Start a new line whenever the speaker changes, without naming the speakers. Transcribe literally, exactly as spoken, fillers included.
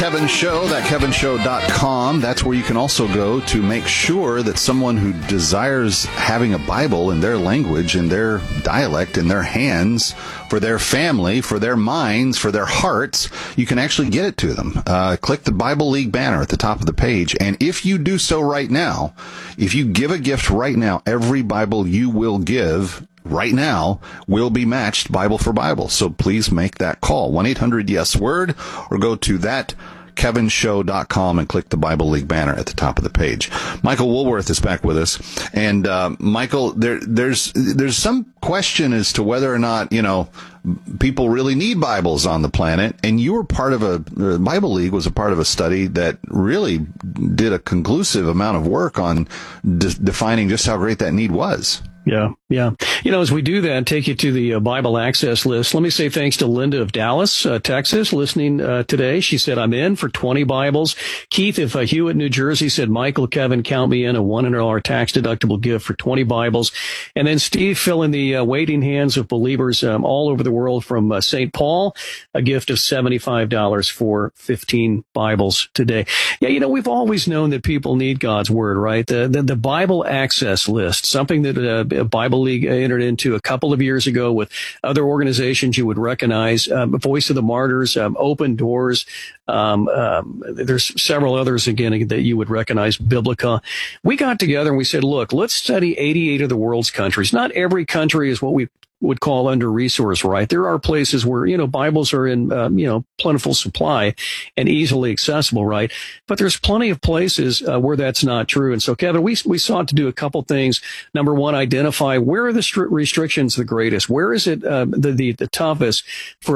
Kevin Show, that kevin show dot com. That's where you can also go to make sure that someone who desires having a Bible in their language, in their dialect, in their hands, for their family, for their minds, for their hearts, you can actually get it to them. Uh, click the Bible League banner at the top of the page. And if you do so right now, if you give a gift right now, every Bible you will give right now will be matched Bible for Bible. So please make that call. one eight hundred yes word or go to that kevin show dot com and click the Bible League banner at the top of the page. Michael Woolworth is back with us. And, uh, Michael, there, there's, there's some question as to whether or not, you know, people really need Bibles on the planet. And you were part of a, the Bible League was a part of a study that really did a conclusive amount of work on de- defining just how great that need was.
Yeah, yeah. You know, as we do that, take you to the uh, Bible Access list. Let me say thanks to Linda of Dallas, uh, Texas, listening uh, today. She said, I'm in for twenty Bibles. Keith of uh, Hewitt, New Jersey said, Michael, Kevin, count me in, a one hundred dollars tax-deductible gift for twenty Bibles. And then Steve filling the uh, waiting hands of believers um, all over the world from uh, Saint Paul, a gift of seventy-five dollars for fifteen Bibles today. Yeah, you know, we've always known that people need God's Word, right? The, the, the Bible Access list, something that uh, Bible League entered into a couple of years ago with other organizations you would recognize, um, Voice of the Martyrs, um, Open Doors. Um, um, there's several others, again, that you would recognize, Biblica. We got together and we said, look, let's study eighty-eight of the world's countries. Not every country is what we would call under resource, right? There are places where, you know, Bibles are in, um, you know, plentiful supply and easily accessible, right? But there's plenty of places uh, where that's not true. And so, Kevin, we we sought to do a couple things. Number one, identify where are the stri- restrictions the greatest? Where is it uh, the, the the toughest for